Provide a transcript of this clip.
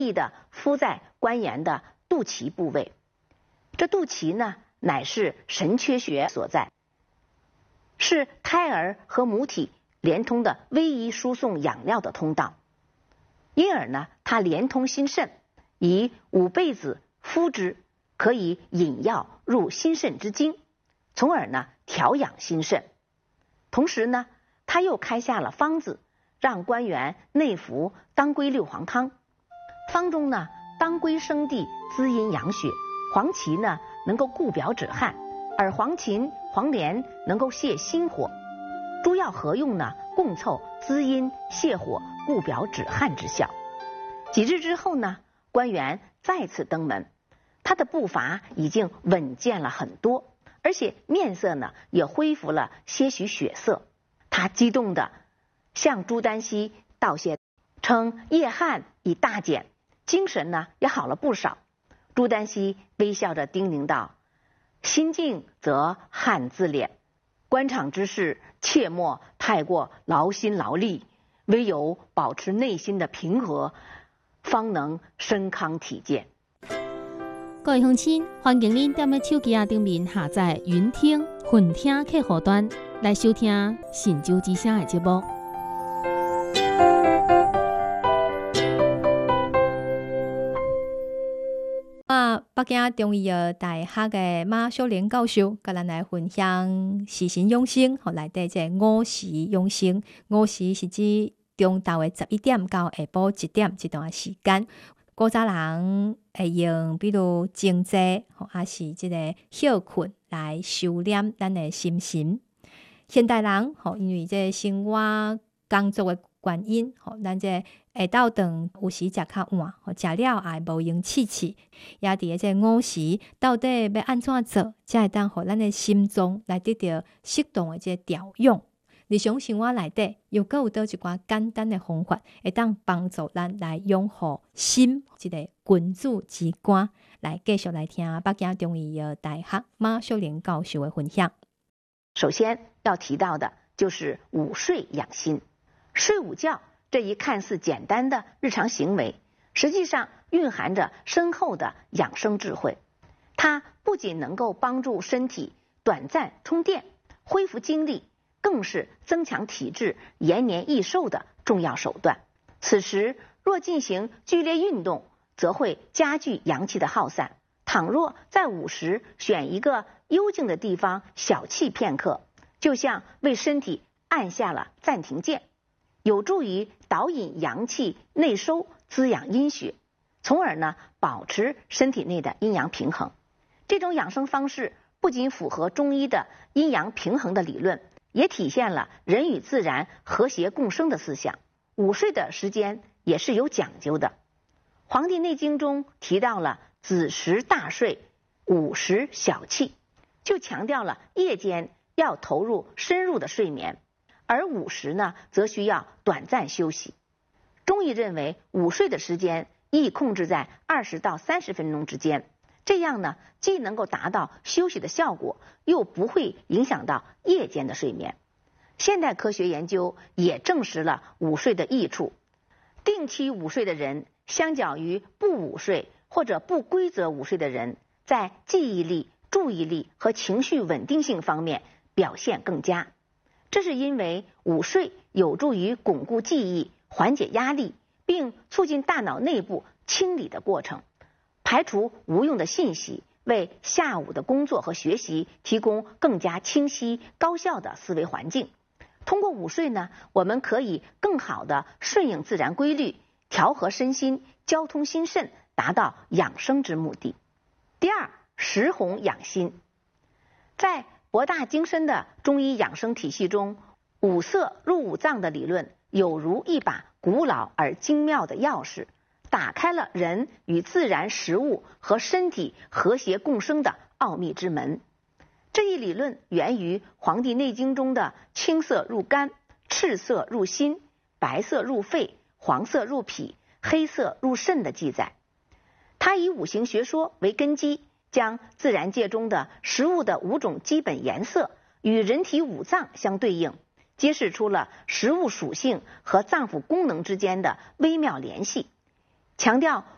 意的敷在关元的肚脐部位。这肚脐呢，乃是神阙穴所在，是胎儿和母体连通的唯一输送养料的通道。因而呢，它连通心肾，以五倍子敷之，可以引药入心肾之经，从而呢调养心肾。同时呢，他又开下了方子，让官员内服当归六黄汤。方中呢，当归生地滋阴养血，黄芪呢能够固表止汗，而黄芩、黄连能够泻心火。诸药合用呢，共凑滋阴泻火、固表止汗之效。几日之后呢，官员再次登门，他的步伐已经稳健了很多，而且面色呢也恢复了些许血色。他激动地向朱丹溪道谢，称夜汗已大减，精神呢也好了不少。朱丹溪微笑着叮咛道：“心静则汗自敛，官场之事切莫太过劳心劳力，唯有保持内心的平和，方能身康体健。” 各位乡亲，欢迎您踮咧手机顶面下载云听、混听客户端来收听神州之声的节目。 北京中医药大学的马秀莲教授，甲咱来分享时辰养生，内底这午时养生。午时是指中昼的11點到下晡1點這段時間。古早人會用比如靜坐，還是這個歇困來收斂咱的心神。現代人因為這生活工作的原因，咱這下晝頓有時食較晚，食了也無用氣氣，也佇這午時到底要安怎做，才會當互咱的心臟來得到適當的這調養。日常生活內底又閣有倒一寡簡單的方法，會當幫助咱來養護心，這個君子之官。來繼續來聽北京中醫藥大學馬秀蓮教授的分享。 首先要提到的就是午睡養心。睡午覺這一看似簡單的日常行為，實際上蘊含着深厚的養生智慧。它不僅能夠幫助身體短暫充電、恢復精力，更是增強體質、延年益壽的重要手段。此時若進行劇烈運動，則會加劇陽氣的耗散。倘若在午時選一個幽靜的地方小憩片刻，就像為身體按下了暫停鍵，有助於導引陽氣內收，滋養陰血，從而呢保持身體內的陰陽平衡。這種養生方式不僅符合中醫的陰陽平衡的理論，也體現了人與自然和諧共生的思想。午睡的時間也是有講究的。《黃帝內經》中提到了子時大睡，午時小憩，就強調了夜間要投入深入的睡眠，而午時呢則需要短暫休息。中醫認為午睡的時間宜控制在20到30分鐘之間，這樣呢既能夠達到休息的效果，又不會影響到夜間的睡眠。現代科學研究也證實了午睡的益處。定期午睡的人，相較於不午睡或者不規則午睡的人，在記憶力、注意力和情緒穩定性方面表現更佳。這是因為午睡有助於鞏固記憶、緩解壓力，並促進大腦內部清理的過程，排除無用的信息，為下午的工作和學習提供更加清晰、高效的思維環境。通過午睡呢，我們可以更好地順應自然規律，調和身心，交通心腎，達到養生之目的。第二，食紅養心。在博大精深的中醫養生體系中，五色入五臟的理論有如一把古老而精妙的鑰匙，打開了人與自然食物和身體和諧共生的奧秘之門。這一理論源於《黃帝內經》中的青色入肝、赤色入心、白色入肺、黃色入脾、黑色入腎的記載。它以五行學說為根基，將自然界中的食物的5種基本顏色與人體五臟相對應，揭示出了食物屬性和臟腑功能之間的微妙聯繫，強調